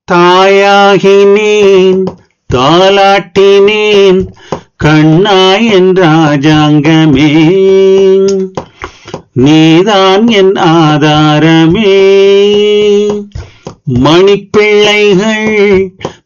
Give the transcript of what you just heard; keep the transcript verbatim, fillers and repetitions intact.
தாயாகினேன் தாலாட்டினேன் கண்ணாய் என் ராஜாங்கமே, நீதான் என் ஆதாரமே. மணிப்பிள்ளைகள்